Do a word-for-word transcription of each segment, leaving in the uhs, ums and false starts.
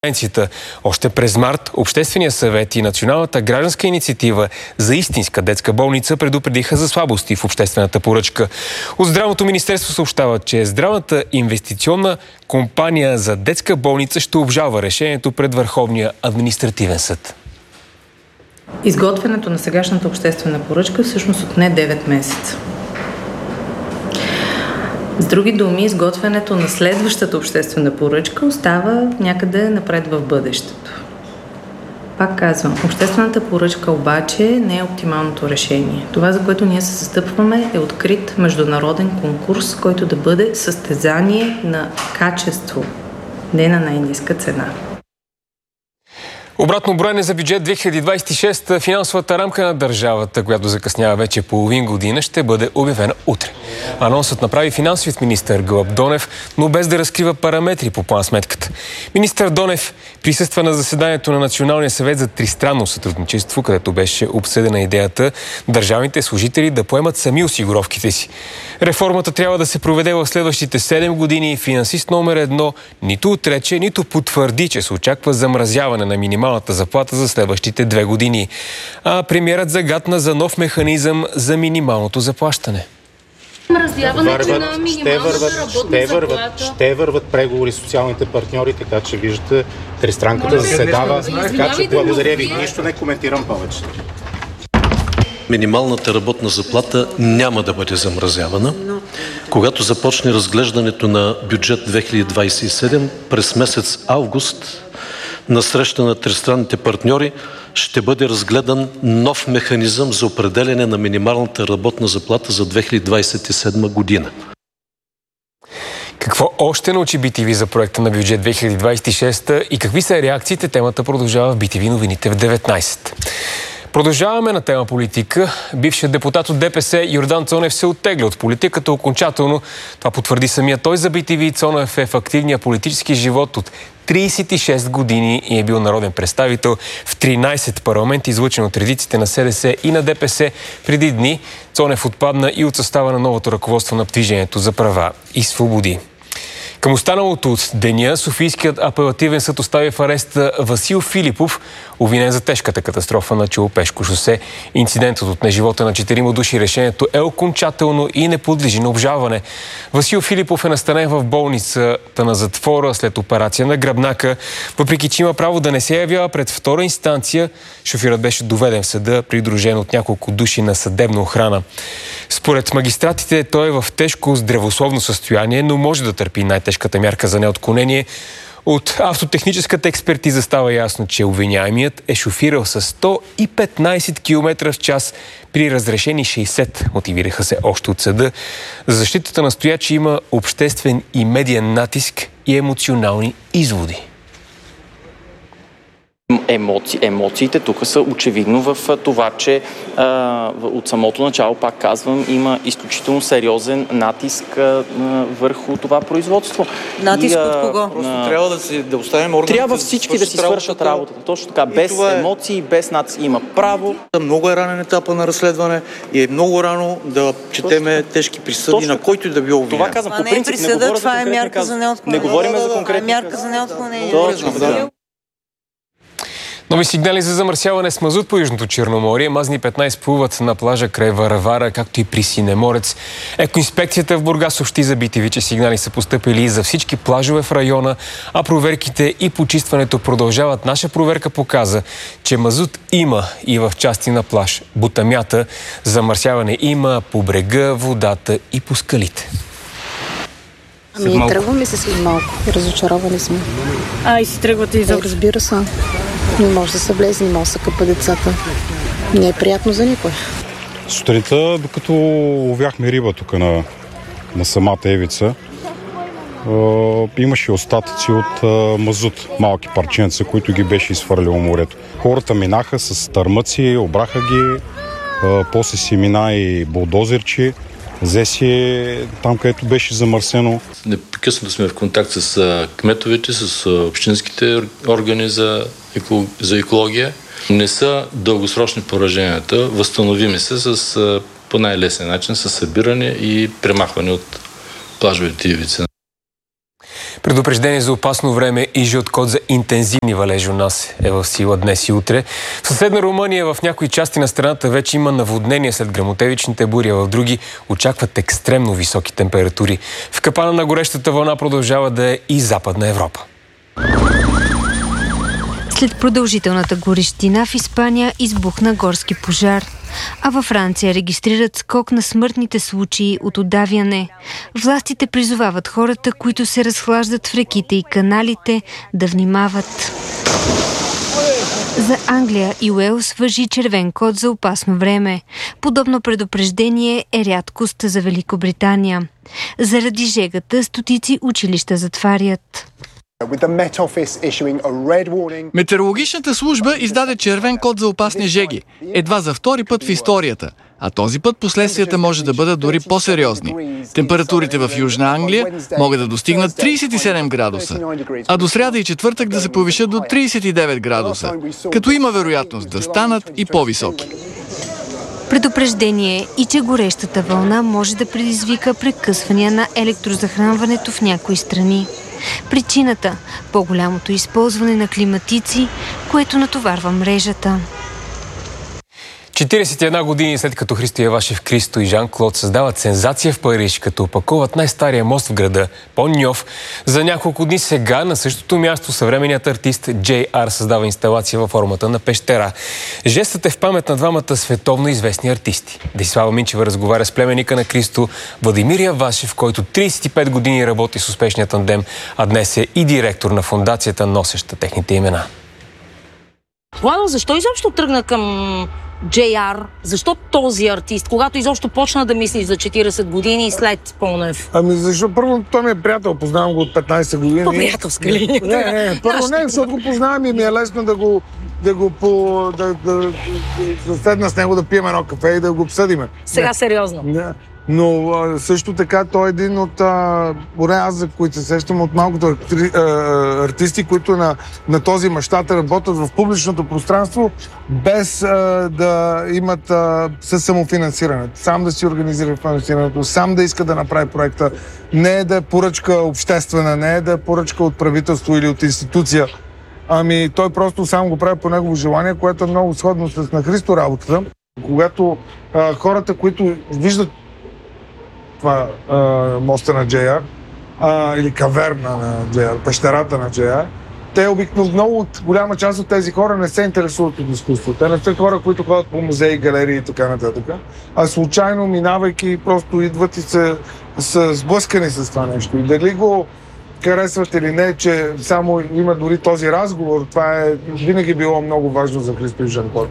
Още през март Обществения съвет и Националната гражданска инициатива за истинска детска болница предупредиха за слабости в обществената поръчка. От Здравното министерство съобщават, че здравната инвестиционна компания за детска болница ще обжалва решението пред Върховния административен съд. Изготвянето на сегашната обществена поръчка всъщност отне девет месеца. С други думи, изготвянето на следващата обществена поръчка остава някъде напред в бъдещето. Пак казвам, обществената поръчка обаче не е оптималното решение. Това, за което ние се застъпваме, е открит международен конкурс, който да бъде състезание на качество, не на най-ниска цена. Обратно броене за бюджет две хиляди двадесет и шеста, финансовата рамка на държавата, която закъснява вече половин година, ще бъде обявена утре. Анонсът направи финансовият министър Гълъб Донев, но без да разкрива параметри по план-сметката. Министър Донев присъства на заседанието на Националния съвет за тристранно сътрудничество, където беше обсъдена идеята държавните служители да поемат сами осигуровките си. Реформата трябва да се проведе в следващите седем години. Финансист номер едно нито отрече, нито потвърди, че се очаква замразяване на минималната заплата за следващите две години. А премиерът загатна за нов механизъм за минималното заплащане. Върват, ще, върват, ще, върват, ще върват преговори с социалните партньори, така че виждате, тристранката заседава, така че благодаря ви. Нищо не коментирам повече. Минималната работна заплата няма да бъде замразявана. Когато започне разглеждането на бюджет две хиляди двадесет и седма, през месец август на среща на тристранните партньори ще бъде разгледан нов механизъм за определяне на минималната работна заплата за две хиляди двадесет и седма година. Какво още научи би ти ви за проекта на бюджет две хиляди двадесет и шеста и какви са реакциите? Темата продължава в би ти ви новините в деветнадесет. Продължаваме на тема политика. Бившият депутат от ДПС Йордан Цонев се оттегля от политиката окончателно. Това потвърди самия той за би ти ви. Цонев е в активния политически живот от тридесет и шест години и е бил народен представител в тринадесет парламенти, излъчен от редиците на СДС и на ДПС. Преди дни Цонев отпадна и от състава на новото ръководство на Движението за права и свободи. Към останалото от деня, Софийският апелативен съд остави в ареста Васил Филипов, обвинен за тежката катастрофа на Челопешко шосе. Инцидентът отне живота на четирима души. Решението е окончателно и не подлежи на обжалване. Васил Филипов е настанен в болницата на затвора след операция на гръбнака. Въпреки че има право да не се явява пред втора инстанция, шофьорът беше доведен в съда, придружен от няколко души на съдебна охрана. Според магистратите той е в тежко здравословно състояние, но може да търпи най-тежката мярка за неотклонение. От автотехническата експертиза става ясно, че обвиняемият е шофирал с сто и петнадесет километра в час при разрешени шейсет, мотивираха се още от съда. За защитата настоя, че има обществен и медиен натиск и емоционални изводи. Емоци, емоциите тук са очевидно в това, че а, от самото начало, пак казвам, има изключително сериозен натиск а, върху това производство. Натиск и, от кого? Просто а, трябва да, си, да оставим органите трябва всички да си свършат работата. Точно така, без е... емоции, без натиск. Има право. Много е ранен етапа на разследване и е много рано да четеме тежки присъди. Точно. На който и да било обвинен. Това казвам, по принцип, не е присъда, не говоря това за е мярка за неотклонение. Не говорим да, да, за конкретни. Това е мярка за неотклонение. Точно, да. Нови сигнали за замърсяване с мазут по Южното Черноморие. Мазни петна изплуват на плажа край Варавара, както и при Синеморец. Екоинспекцията в Бургас съобщи за би ти ви, че сигнали са постъпили за всички плажове в района, а проверките и почистването продължават. Наша проверка показа, че мазут има и в части на плаж Бутамята. Замърсяване има по брега, водата и по скалите. Ами тръгваме се след малко. Разочаровани сме. А, и си тръгвате и за... Е, разбира се. Не може да се влезе, не може да се къпа децата. Не е приятно за никой. Сутринта, докато ловяхме риба тук на, на самата Евица, е, имаше остатъци от е, мазут, малки парченца, които ги беше изхвърлило морето. Хората минаха с търмъци, обраха ги, е, после си мина и булдозерчи. Взе си там, където беше замърсено. Непрекъснато сме в контакт с кметовете, с общинските органи за, еко, за екология. Не са дългосрочни пораженията. Възстановими се с, по най-лесен начин с събиране и премахване от плажовете ивици. Предупреждение за опасно време и жълт код за интензивни валежи у нас е в сила днес и утре. В съседна Румъния в някои части на страната вече има наводнение след гръмотевичните бури, а в други очакват екстремно високи температури. В капана на горещата вълна продължава да е и Западна Европа. След продължителната горещина в Испания избухна горски пожар, а във Франция регистрират скок на смъртните случаи от удавяне. Властите призовават хората, които се разхлаждат в реките и каналите, да внимават. За Англия и Уелс важи червен код за опасно време. Подобно предупреждение е рядкост за Великобритания. Заради жегата стотици училища затварят. Метеорологичната служба издаде червен код за опасни жеги. Едва за втори път в историята. А този път последствията може да бъдат дори по-сериозни. Температурите в Южна Англия могат да достигнат трийсет и седем градуса, а до сряда и четвъртък да се повишат до трийсет и девет градуса, като има вероятност да станат и по-високи. Предупреждение и че горещата вълна може да предизвика прекъсвания на електрозахранването в някои страни. Причината – по-голямото използване на климатици, което натоварва мрежата. четирийсет и една години след като Христо Явашев Кристо и Жан-Клод създават сензация в Париж, като опакуват най-стария мост в града, Пон-Ньов. За няколко дни сега на същото място съвременният артист Джей Ар създава инсталация във формата на пещера. Жестът е в памет на двамата световно известни артисти. Десислава Минчева разговаря с племенника на Кристо Владимир Явашев, който трийсет и пет години работи с успешния тандем, а днес е и директор на фондацията, носеща техните имена. Владо, защо изобщо тръгна към Джей Ар? Защо този артист, когато изобщо почна да мислиш за четирийсет години след Пълнев? Ами защото първо той ми е приятел, познавам го от петнайсет години. По-приятелска ли? Не, не, не, първо не, защото го познавам и ми е лесно да го да го по... да, да, да, да седна с него да пием едно кафе и да го обсъдиме. Сега не. Сериозно. Не. Но а, също така той е един от, а, поне аз, за които се сещам, от малкото артри, а, артисти, които на, на този мащаб работят в публичното пространство, без а, да имат а, със самофинансиране. Сам да си организира финансирането, сам да иска да направи проекта. Не е да е поръчка обществена, не е да е поръчка от правителство или от институция. Ами той просто сам го прави по негово желание, което е много сходно с на Христо работата. Когато а, хората, които виждат това а, моста на Джей Ар, а, или каверна на Джей Ар, пещерата на Джей Ар, те обикновено, много от голяма част от тези хора не се интересуват от изкуство. Те не са хора, които ходят по музеи, галерии и така нататък, а случайно минавайки просто идват и се, са сблъскани с това нещо. И дали го харесват или не, че само има дори този разговор, това е винаги било много важно за Христо и Жан-Клод.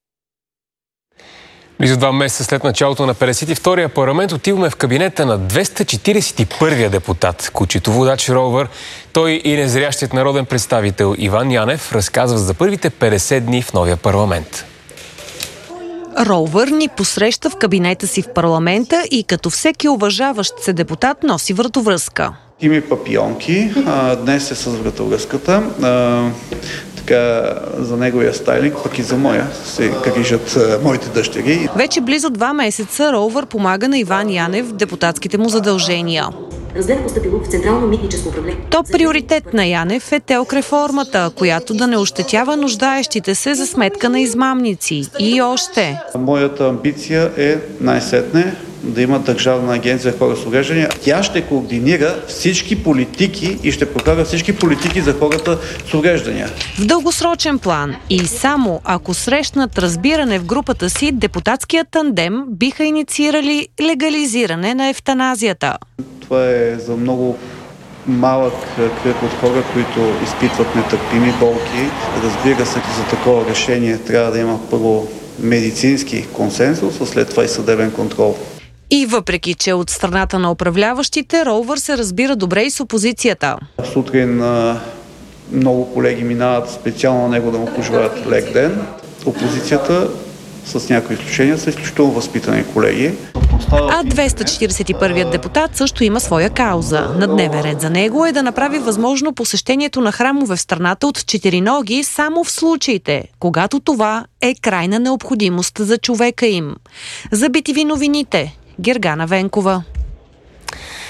Близо два месеца след началото на петдесет и втория парламент отиваме в кабинета на двеста четирийсет и първия депутат, кучето водач Ровър. Той и незрящият народен представител Иван Янев разказва за първите петдесет дни в новия парламент. Ровър ни посреща в кабинета си в парламента и като всеки уважаващ се депутат носи вратовръзка. Има папионки, а, днес е с вратовръзката. А, така, за неговия стайлинг, пък и за моя се грижат моите дъщери. Вече близо два месеца Ровър помага на Иван Янев в депутатските му задължения. Разглед постъпило в Централно митническо управление. Топ приоритет на Янев е ТЕЛК реформата, която да не ощетява нуждаещите се за сметка на измамници. И още. Моята амбиция е най-сетне да има държавна агенция за хора с увреждания. Тя ще координира всички политики и ще прокара всички политики за хората с увреждания. В дългосрочен план и само ако срещнат разбиране в групата си, депутатският тандем биха инициирали легализиране на евтаназията. Това е за много малък кръг от хора, които изпитват нетърпими болки. Разбира се, за такова решение трябва да има първо медицински консенсус, а след това и съдебен контрол. И въпреки, че от страната на управляващите, Ровър се разбира добре и с опозицията. Сутрин много колеги минават специално на него да му пожелаят лек ден. Опозицията, с някои изключения, са изключително възпитани колеги. А двеста четирийсет и първият депутат също има своя кауза. На дневен ред за него е да направи възможно посещението на храмове в страната от четириноги само в случаите, когато това е крайна необходимост за човека им. За би ти ви новините, Гергана Венкова.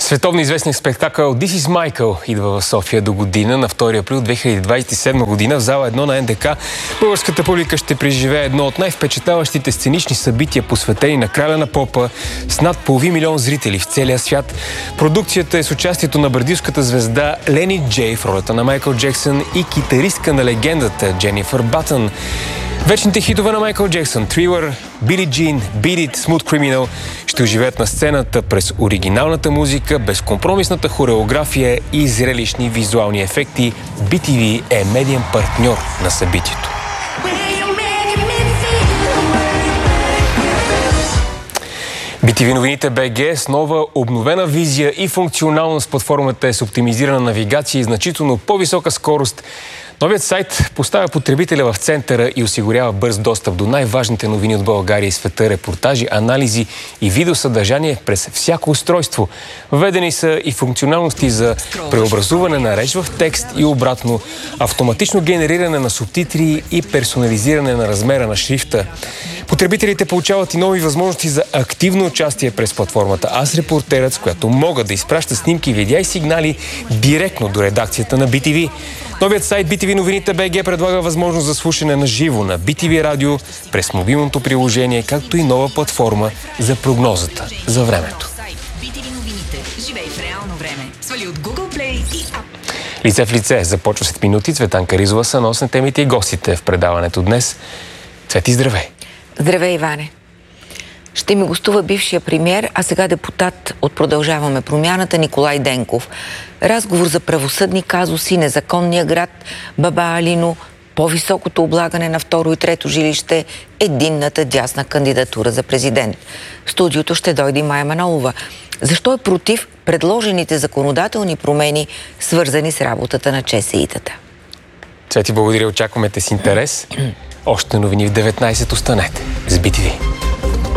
Световно известен спектакъл This is Michael идва в София до година. На втори април две хиляди двадесет и седма година в зала едно на Ен Де Ка българската публика ще преживее едно от най-впечатляващите сценични събития, посветени на краля на попа, с над половин милион зрители в целия свят. Продукцията е с участието на бразилската звезда Лени Джей в ролята на Майкъл Джексън и китаристка на легендата Дженифър Батън. Вечните хитове на Майкъл Джексън, Thriller, Billie Jean, Beat It, Smooth Criminal ще оживеят на сцената през оригиналната музика, безкомпромисната хореография и зрелищни визуални ефекти. Би Ти Ви е медиен партньор на събитието. Би Ти Ви новините БГ с нова обновена визия и функционалност. Платформата е с оптимизирана навигация и значително по-висока скорост. Новият сайт поставя потребителя в центъра и осигурява бърз достъп до най-важните новини от България и света, репортажи, анализи и видеосъдържание през всяко устройство. Введени са и функционалности за преобразуване на реч в текст и обратно, автоматично генериране на субтитри и персонализиране на размера на шрифта. Потребителите получават и нови възможности за активно участие през платформата Аз репортерът, с която могат да изпращат снимки, видеа и сигнали директно до редакцията на Би Ти Ви. Новият сайт Би Ти Ви новините БГ предлага възможност за слушане на живо на Би Ти Ви радио през мобилното приложение, както и нова платформа за прогнозата за времето. Лице в лице започва след минути. Цветанка Ризова са носни темите и гостите в предаването днес. Цвети, здравей! Здравей, Иване! Ще ми гостува бившия премиер, а сега депутат от Продължаваме промяната Николай Денков. Разговор за правосъдни казуси, незаконния град Баба Алино, по-високото облагане на второ и трето жилище, единната дясна кандидатура за президент. В студиото ще дойде Мая Манолова. Защо е против предложените законодателни промени, свързани с работата на ЧСИ-тата? Цвети, благодаря. Очакваме те с интерес. Още новини в деветнайсет. Останете с Би Ти Ви.